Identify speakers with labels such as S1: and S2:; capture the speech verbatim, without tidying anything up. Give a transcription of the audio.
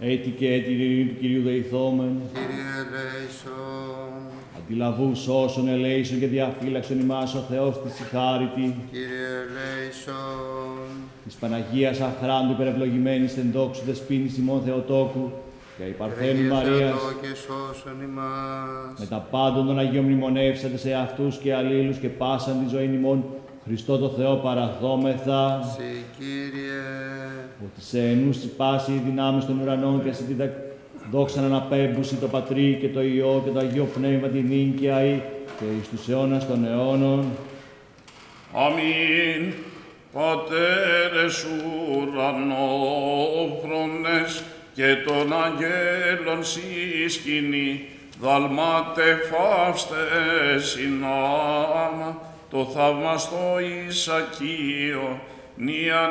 S1: έτη και έτη ειρήνη του Κυρίου δεηθόμεν.
S2: Κύριε ελέησον.
S1: Αντιλαβούς όσων ελέησον και διαφύλαξον ημάς ο Θεός της η χάριτη.
S2: Κύριε ελέησον.
S1: Της Παναγίας αχράντου υπερευλογημένης εν δόξου δεσποίνης ημών Θεοτόκου και η Παρθένου Μαρίας,
S2: και σώσον ημάς.
S1: με τα πάντων των Αγίων μνημονεύσατε σε αυτούς και αλλήλους και πάσαν τη ζωή ημών, Χριστό το Θεό παραθόμεθα,
S2: Συ, Κύριε.
S1: ότι σε ενούς της πάση οι δυνάμεις των ουρανών και σε τη δόξαν αναπέμπουση το Πατρί και το Υιό και το Αγίο Πνεύμα την νίκαια ή και εις τους αιώνας των αιώνων.
S3: Αμήν. Πατέρες ουρανόφρονες και των αγγέλων σύσκηνοι, δαλμάτε φαύστε συνάμα, το θαυμαστό Ισακείο, νίαν